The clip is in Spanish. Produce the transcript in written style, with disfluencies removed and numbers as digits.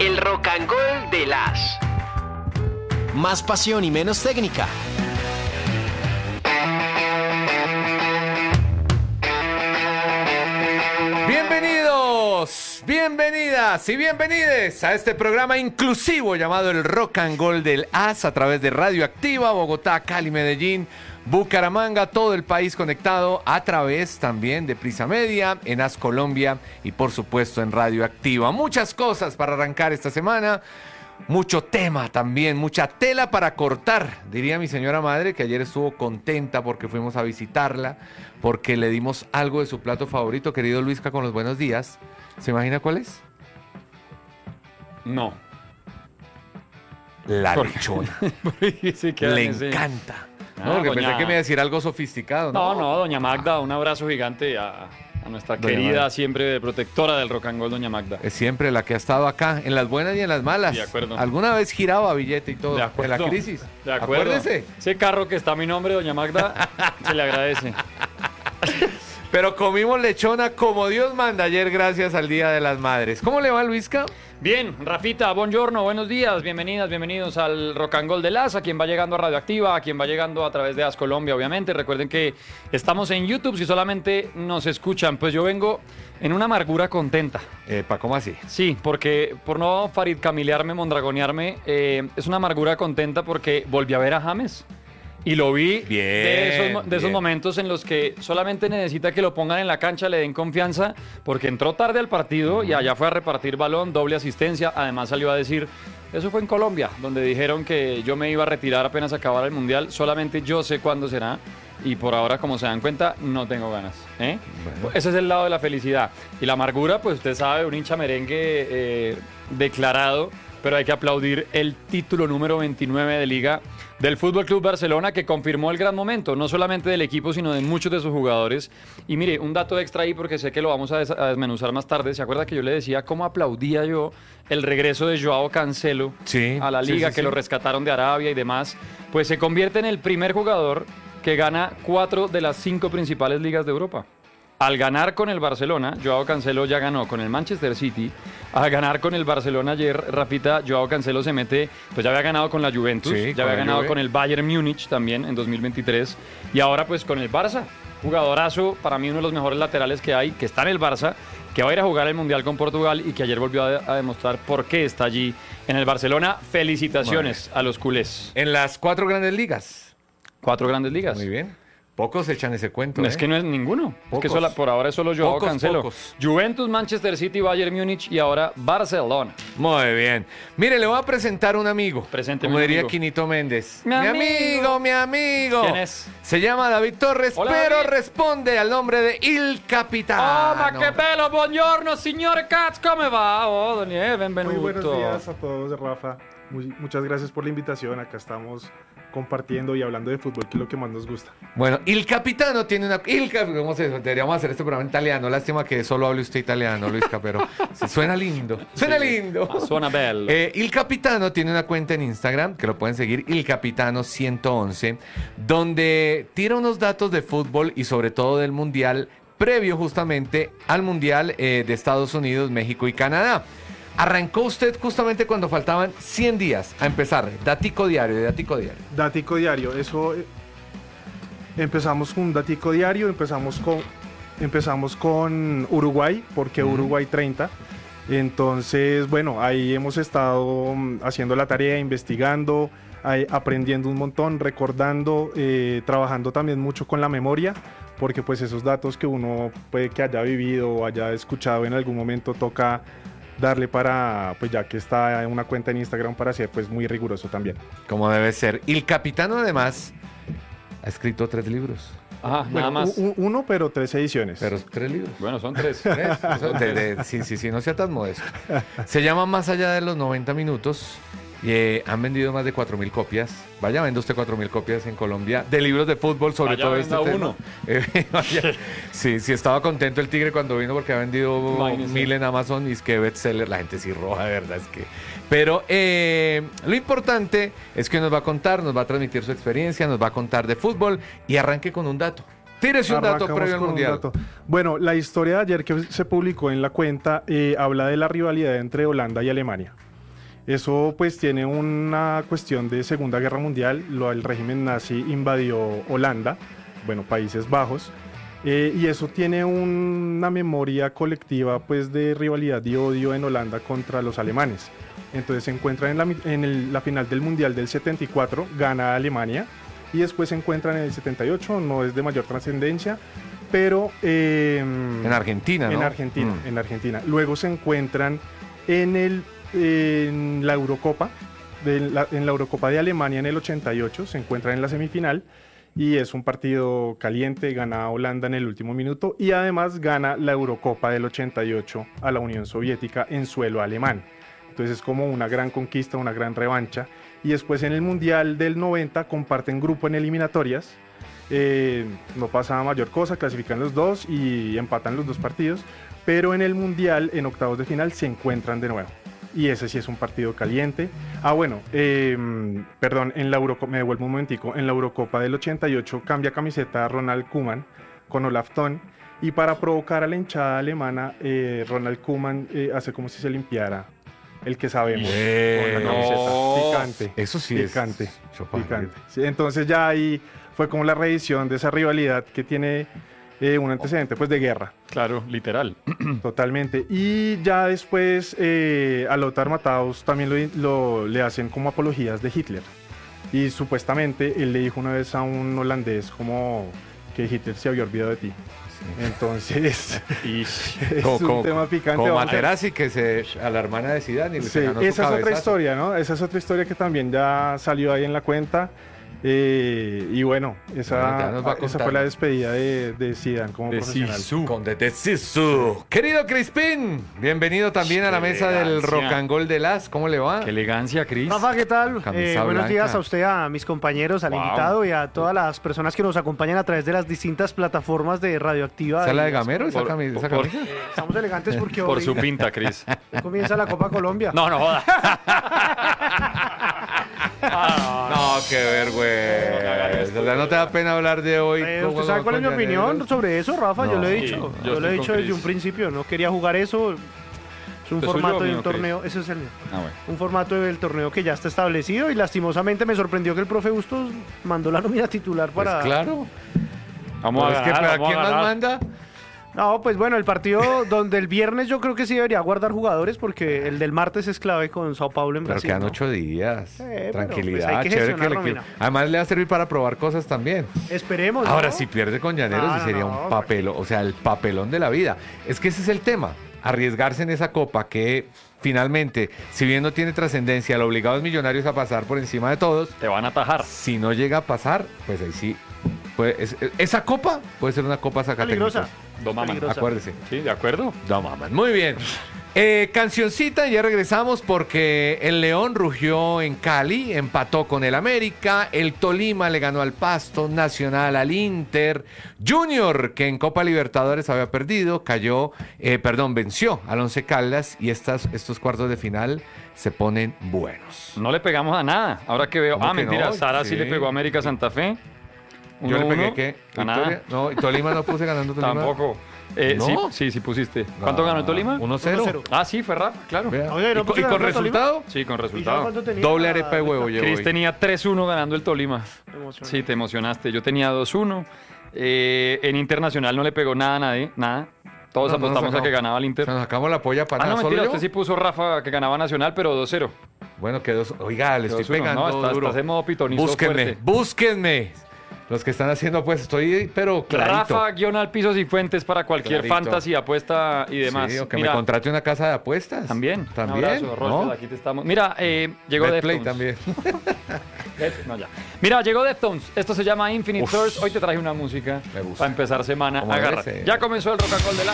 El Rock and Roll de las. Más pasión y menos técnica. Bienvenidos, bienvenidas y bienvenides a este programa inclusivo llamado El Rock and Roll del As a través de Radioactiva, Bogotá, Cali, Medellín, Bucaramanga, todo el país conectado a través también de Prisa Media, en As Colombia y por supuesto en Radioactiva. Muchas cosas para arrancar esta semana, mucho tema también, mucha tela para cortar, diría mi señora madre, que ayer estuvo contenta porque fuimos a visitarla, porque le dimos algo de su plato favorito. Querido Luisca, con los buenos días, ¿se imagina cuál es? No. La lechona. Sí, le encanta. No, porque pensé que me iba a decir algo sofisticado. No, doña Magda, un abrazo gigante a nuestra Doña querida, Magda. Siempre protectora del rock and roll, doña Magda. Es siempre la que ha estado acá, en las buenas y en las malas. De acuerdo. Alguna vez giraba billete y todo, De en acuerdo. la crisis. De acuerdo. Acuérdese. Ese carro que está a mi nombre, doña Magda, se le agradece. Pero comimos lechona como Dios manda ayer gracias al Día de las Madres. ¿Cómo le va, Luisca? Bien, Rafita, buongiorno, buenos días, bienvenidas, bienvenidos al Rock and Roll de las, a quien va llegando a Radioactiva, a quien va llegando a través de As Colombia, obviamente. Recuerden que estamos en YouTube, si solamente nos escuchan, pues yo vengo en una amargura contenta. ¿Cómo así? Sí, porque por no Farid Camilearme, mondragonearme, es una amargura contenta porque volví a ver a James. Y lo vi de esos bien. momentos en los que solamente necesita que lo pongan en la cancha, le den confianza, porque entró tarde al partido y allá fue a repartir balón, doble asistencia. Además salió a decir, eso fue en Colombia, donde dijeron que yo me iba a retirar apenas acabara el Mundial, solamente yo sé cuándo será. Y por ahora, como se dan cuenta, no tengo ganas. Bueno. Ese es el lado de la felicidad. Y la amargura, pues usted sabe, un hincha merengue declarado, pero hay que aplaudir el título número 29 de Liga del Fútbol Club Barcelona, que confirmó el gran momento, no solamente del equipo, sino de muchos de sus jugadores. Y mire, un dato extra ahí, porque sé que lo vamos a desmenuzar más tarde. ¿Se acuerda que yo le decía cómo aplaudía yo el regreso de Joao Cancelo a la Liga, que lo rescataron de Arabia y demás? Pues se convierte en el primer jugador que gana 4 de las 5 principales ligas de Europa. Al ganar con el Barcelona, Joao Cancelo ya ganó con el Manchester City. Al ganar con el Barcelona ayer, Rafita, Joao Cancelo se mete, pues ya había ganado con la Juventus, Sí, ya con había la ganado Juve. con el Bayern Múnich también en 2023 y ahora pues con el Barça, jugadorazo, para mí uno de los mejores laterales que hay, que está en el Barça, que va a ir a jugar el Mundial con Portugal y que ayer volvió a demostrar por qué está allí en el Barcelona. Felicitaciones a los culés. En las 4 grandes ligas. 4 grandes ligas. Muy bien. Pocos echan ese cuento. No, es que no es ninguno. Pocos. Es que por ahora es solo Joao Pocos, Cancelo. pocos. Juventus, Manchester City, Bayern Múnich y ahora Barcelona. Muy bien. Mire, le voy a presentar un amigo. Presénteme Como un diría amigo. Quinito Méndez. Mi amigo. Mi amigo. ¿Quién es? Se llama David Torres, Hola, pero David. responde al nombre de Il Capitano. Oh, ma che bello, buongiorno, signore Katz, come va? Oh, Daniel, benvenuto. Muy buenos días a todos, Rafa. Muchas gracias por la invitación. Acá estamos compartiendo y hablando de fútbol, que es lo que más nos gusta. Bueno, Il Capitano tiene una... ¿Cómo se deberíamos hacer este programa en italiano? Lástima que solo hable usted italiano, Luisca, pero suena lindo. Suena lindo. Ah, suena bello. Il Capitano tiene una cuenta en Instagram, que lo pueden seguir, Il Capitano 111, donde tira unos datos de fútbol y sobre todo del Mundial, previo justamente al Mundial de Estados Unidos, México y Canadá. Arrancó usted justamente cuando faltaban 100 días a empezar. Datico diario, Datico diario. Datico diario, eso empezamos con un datico diario, empezamos con Uruguay, porque Uruguay 30. Entonces, bueno, ahí hemos estado haciendo la tarea, investigando, aprendiendo un montón, recordando, trabajando también mucho con la memoria, porque pues esos datos que uno puede que haya vivido o haya escuchado en algún momento toca darle para, pues ya que está en una cuenta en Instagram, para ser pues muy riguroso también. Como debe ser. Il Capitano además ha escrito 3 libros. Ajá, Bueno, nada más. uno, pero 3 ediciones. Pero 3 libros. Bueno, son 3. ¿Ves? Sí, no sea tan modesto. Se llama Más allá de los 90 minutos. Han vendido más de 4.000 copias. Vaya, vende usted 4.000 copias en Colombia de libros de fútbol, sobre Vaya, todo este venda tema. Vaya. Sí, estaba contento el Tigre cuando vino porque ha vendido Imagínese. 1.000 en Amazon y es que bestseller. La gente sí roja, de verdad. Es que... Pero lo importante es que nos va a contar, nos va a transmitir su experiencia, nos va a contar de fútbol y arranque con un dato. Tírese un dato Arrancamos previo al con un Mundial. dato. Bueno, la historia de ayer que se publicó en la cuenta habla de la rivalidad entre Holanda y Alemania. Eso pues tiene una cuestión de Segunda Guerra Mundial. El régimen nazi invadió Holanda, bueno, Países Bajos, y eso tiene una memoria colectiva pues de rivalidad y odio en Holanda contra los alemanes. Entonces se encuentran en la final del Mundial del 74, gana Alemania, y después se encuentran en el 78, no es de mayor trascendencia, pero... en Argentina, ¿no? En Argentina. Luego se encuentran en la Eurocopa, en la Eurocopa de Alemania en el 88, se encuentran en la semifinal, y es un partido caliente, gana Holanda en el último minuto, y además gana la Eurocopa del 88 a la Unión Soviética en suelo alemán. Entonces es como una gran conquista, una gran revancha. Y después en el Mundial del 90 comparten grupo en eliminatorias. No pasa mayor cosa, clasifican los dos y empatan los dos partidos. Pero en el Mundial, en octavos de final, se encuentran de nuevo. Y ese sí es un partido caliente. Perdón, en la Eurocopa, me devuelvo un momentico. En la Eurocopa del 88 cambia camiseta a Ronald Koeman con Olaf Thon. Y para provocar a la hinchada alemana, Ronald Koeman hace como si se limpiara el que sabemos. Con la camiseta. Picante. Eso sí picante, es picante. Sí, entonces ya ahí fue como la reedición de esa rivalidad que tiene un antecedente pues de guerra. Claro, literal. Totalmente. Y ya después a Lothar Matthaus también le hacen como apologías de Hitler. Y supuestamente él le dijo una vez a un holandés como que Hitler se había olvidado de ti. Entonces, es un tema picante. Como Materazzi, a la hermana de Zidane y le ganó su esa es otra cabezazo. historia, ¿no? Esa es otra historia que también ya salió ahí en la cuenta. Y bueno, esa fue la despedida de Zidane como profesional. De Zizou. Querido Crispín, bienvenido también a la mesa del Rock and Roll de Las. ¿Cómo le va? Qué elegancia, Cris. Rafa, ¿qué tal? Camisa Buenos blanca. días a usted, a mis compañeros, al invitado y a todas las personas que nos acompañan a través de las distintas plataformas de Radioactiva. ¿Esa la de Gamero, esa camisa? Estamos elegantes porque Por hoy su pinta, Cris. comienza la Copa Colombia. No joda. No, qué vergüenza. O sea, ¿no te da pena hablar de hoy? ¿Usted sabe cuál es mi opinión sobre eso, Rafa? Yo lo he dicho. Sí, yo Yo lo he estoy dicho con desde un Cris. principio. No quería jugar eso. Es un ¿Es formato suyo o de mío, un Cris? torneo. Ese es el mío. Bueno. Un formato del torneo que ya está establecido y lastimosamente me sorprendió que el profe Bustos mandó la nómina titular Pues para... claro. Vamos Pero a es que, ganar, ¿pero vamos quién a más ganar. manda? No, pues bueno, el partido donde el viernes yo creo que sí debería guardar jugadores porque el del martes es clave con Sao Paulo en Pero Brasil. quedan ¿no? 8 días. Pero, Tranquilidad, pues, hay que chévere gestionar, que el equipo. Romina. Además le va a servir para probar cosas también. Esperemos. Ahora, ¿no? si pierde con Llaneros, No, sí no, sería no, un papelón, o sea, el papelón de la vida. Es que ese es el tema, arriesgarse en esa copa que finalmente, si bien no tiene trascendencia, lo obligado es Millonarios a pasar por encima de todos. Te van a atajar. Si no llega a pasar, pues ahí sí. Esa copa puede ser una copa Zacatecas. Peligrosa. Domaman. Peligrosa. Acuérdese. Sí, ¿de acuerdo? Domaman. Muy bien. Cancioncita, ya regresamos porque el León rugió en Cali, empató con el América, el Tolima le ganó al Pasto, Nacional al Inter, Junior, que en Copa Libertadores había perdido, venció al Once Caldas y estos cuartos de final se ponen buenos. No le pegamos a nada. Ahora que veo. ¿Cómo que Mentira. no? Sara sí le Sí. pegó a América Santa Fe. Yo le 1-1. pegué que A nada. No, y Tolima no puse ganando Tolima. Tampoco. ¿No? Sí pusiste. ¿Cuánto ganó el Tolima? 1-0. Ah, sí, fue Rafa, claro. Vea. Oye, ¿no ¿Y puse con ganando resultado? Sí, con ¿Y sabe resultado. cuánto tenía? Doble arepa de huevo llevo Cris hoy. tenía 3-1 ganando el Tolima. Emocionante. Sí, te emocionaste. Yo tenía 2-1. En Internacional no le pegó nada a nadie, nada. Todos No, no nos apostamos a sacamos. que ganaba el Inter. Nos sacamos la polla para Ah, no, nada. mentira. ¿Solo Usted yo? sí puso Rafa que ganaba Nacional, pero 2-0. Bueno, quedó. Oiga, le estoy 2-1. pegando No, duro. estás en modo pitonizo fuerte. Búsquenme. Los que están haciendo, pues estoy, pero clarito. Rafa, guión al piso y fuentes para cualquier Clarito. fantasy, apuesta y demás. Sí, o que Mira, me contrate una casa de apuestas. También. También. Un abrazo, Rolfes, ¿no? aquí te estamos. Mira, llegó Betplay Deftones. también. No, ya. Mira, llegó Deftones. Esto se llama Infinite Thirst. Hoy te traje una música Me gusta. para empezar semana. Como Agarra. debe ser. Ya comenzó el Rock and Roll de la